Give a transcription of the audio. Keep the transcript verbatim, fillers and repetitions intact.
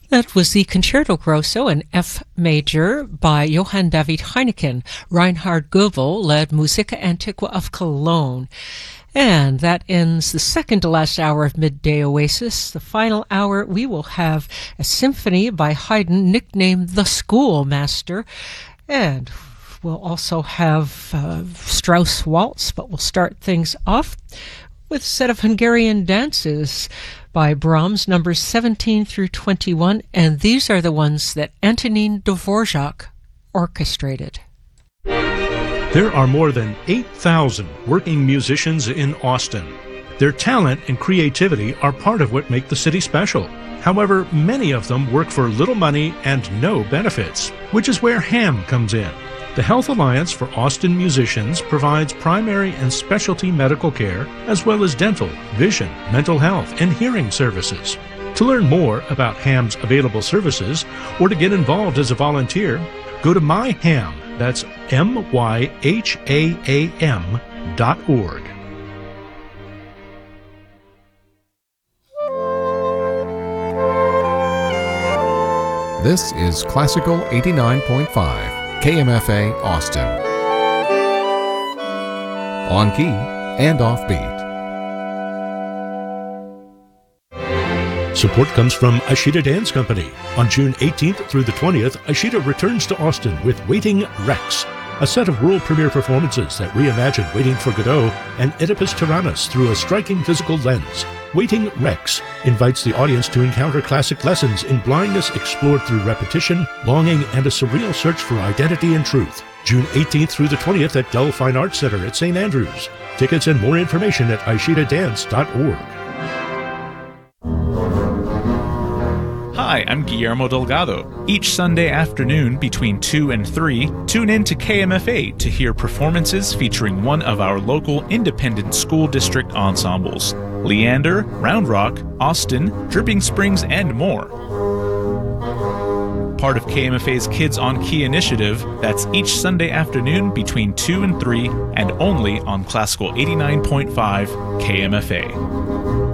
That was the Concerto Grosso in F major by Johann David Heineken. Reinhard Goebel led Musica Antiqua of Cologne. And that ends the second to last hour of Midday Oasis. The final hour, we will have a symphony by Haydn, nicknamed the Schoolmaster. And we'll also have uh, Strauss Waltz, but we'll start things off with a set of Hungarian dances by Brahms, numbers seventeen through twenty-one, and these are the ones that Antonin Dvorak orchestrated. There are more than eight thousand working musicians in Austin. Their talent and creativity are part of what make the city special. However, many of them work for little money and no benefits, which is where HAM comes in. The Health Alliance for Austin Musicians provides primary and specialty medical care, as well as dental, vision, mental health, and hearing services. To learn more about HAM's available services, or to get involved as a volunteer, go to myham, that's M Y H A A M dot org. This is Classical eighty-nine point five. K M F A Austin. On key and offbeat. Support comes from Ashita Dance Company. On June eighteenth through the twentieth, Ashita returns to Austin with Waiting Rex, a set of world premiere performances that reimagine Waiting for Godot and Oedipus Tyrannus through a striking physical lens. Waiting Rex invites the audience to encounter classic lessons in blindness explored through repetition, longing, and a surreal search for identity and truth. June eighteenth through the twentieth at Dell Fine Arts Center at Saint Andrews. Tickets and more information at ashita dance dot org. Hi, I'm Guillermo Delgado. Each Sunday afternoon between two and three, tune in to K M F A to hear performances featuring one of our local independent school district ensembles. Leander, Round Rock, Austin, Dripping Springs, and more. Part of K M F A's Kids on Key initiative, that's each Sunday afternoon between two and three, and only on Classical eighty-nine point five K M F A.